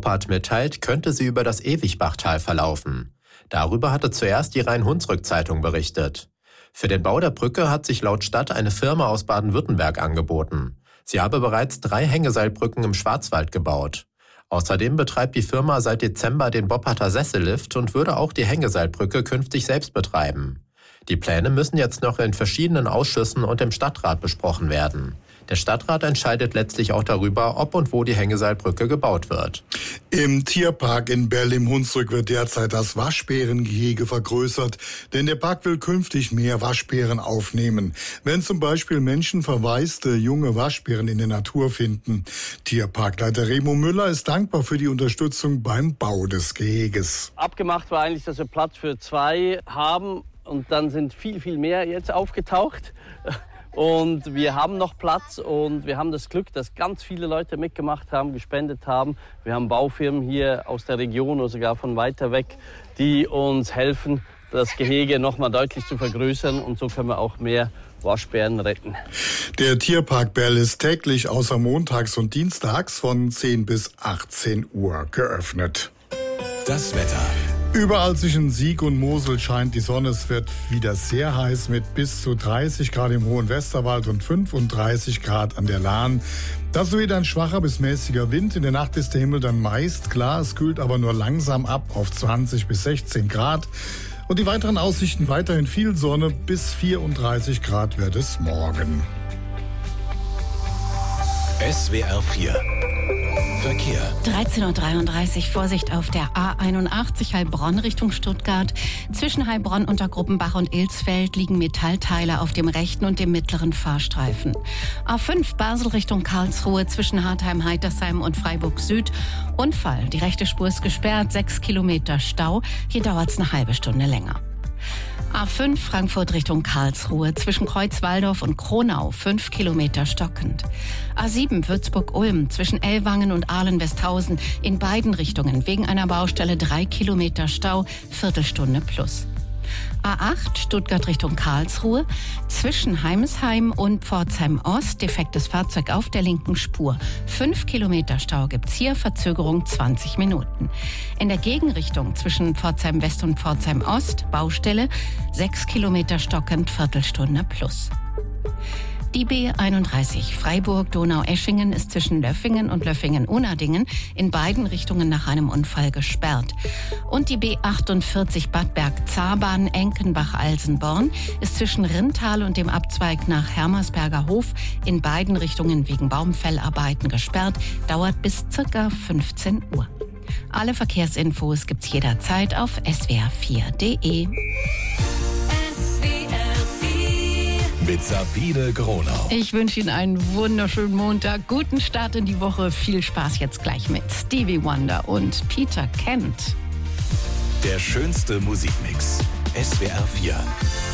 Boppard mitteilt, könnte sie über das Ewigbachtal verlaufen. Darüber hatte zuerst die Rhein-Hunsrück-Zeitung berichtet. Für den Bau der Brücke hat sich laut Stadt eine Firma aus Baden-Württemberg angeboten. Sie habe bereits 3 Hängeseilbrücken im Schwarzwald gebaut. Außerdem betreibt die Firma seit Dezember den Bopparder Sessellift und würde auch die Hängeseilbrücke künftig selbst betreiben. Die Pläne müssen jetzt noch in verschiedenen Ausschüssen und im Stadtrat besprochen werden. Der Stadtrat entscheidet letztlich auch darüber, ob und wo die Hängeseilbrücke gebaut wird. Im Tierpark in Berlin-Hunsrück wird derzeit das Waschbärengehege vergrößert, denn der Park will künftig mehr Waschbären aufnehmen. Wenn zum Beispiel Menschen verwaiste junge Waschbären in der Natur finden. Tierparkleiter Remo Müller ist dankbar für die Unterstützung beim Bau des Geheges. Abgemacht war eigentlich, dass wir Platz für 2 haben und dann sind viel mehr jetzt aufgetaucht. Und wir haben noch Platz und wir haben das Glück, dass ganz viele Leute mitgemacht haben, gespendet haben. Wir haben Baufirmen hier aus der Region oder sogar von weiter weg, die uns helfen, das Gehege noch mal deutlich zu vergrößern. Und so können wir auch mehr Waschbären retten. Der Tierpark Berl ist täglich außer montags und dienstags von 10 bis 18 Uhr geöffnet. Das Wetter. Überall zwischen Sieg und Mosel scheint die Sonne. Es wird wieder sehr heiß mit bis zu 30 Grad im hohen Westerwald und 35 Grad an der Lahn. Dazu wieder ein schwacher bis mäßiger Wind. In der Nacht ist der Himmel dann meist klar. Es kühlt aber nur langsam ab auf 20 bis 16 Grad. Und die weiteren Aussichten weiterhin viel Sonne. Bis 34 Grad wird es morgen. SWR 4 Verkehr. 13:33 Uhr, Vorsicht auf der A81 Heilbronn Richtung Stuttgart. Zwischen Heilbronn, Untergruppenbach und Ilsfeld liegen Metallteile auf dem rechten und dem mittleren Fahrstreifen. A5 Basel Richtung Karlsruhe zwischen Hartheim-Heitersheim und Freiburg Süd. Unfall, die rechte Spur ist gesperrt, 6 Kilometer Stau. Hier dauert es eine halbe Stunde länger. A5 Frankfurt Richtung Karlsruhe zwischen Kreuzwaldorf und Kronau 5 Kilometer stockend. A7 Würzburg-Ulm zwischen Ellwangen und Ahlen-Westhausen in beiden Richtungen wegen einer Baustelle 3 Kilometer Stau, Viertelstunde plus. A8 Stuttgart Richtung Karlsruhe zwischen Heimesheim und Pforzheim Ost defektes Fahrzeug auf der linken Spur. 5 Kilometer Stau gibt's hier, Verzögerung 20 Minuten. In der Gegenrichtung zwischen Pforzheim West und Pforzheim Ost Baustelle 6 Kilometer stockend, Viertelstunde plus. Die B31 Freiburg-Donau-Eschingen ist zwischen Löffingen und Löffingen-Unadingen in beiden Richtungen nach einem Unfall gesperrt. Und die B48 Bad Berg-Zahbahn-Enkenbach-Alsenborn ist zwischen Rintal und dem Abzweig nach Hermersberger Hof in beiden Richtungen wegen Baumfellarbeiten gesperrt, dauert bis ca. 15 Uhr. Alle Verkehrsinfos gibt's jederzeit auf swr4.de. Mit Sabine Gronau. Ich wünsche Ihnen einen wunderschönen Montag, guten Start in die Woche. Viel Spaß jetzt gleich mit Stevie Wonder und Peter Kent. Der schönste Musikmix. SWR 4.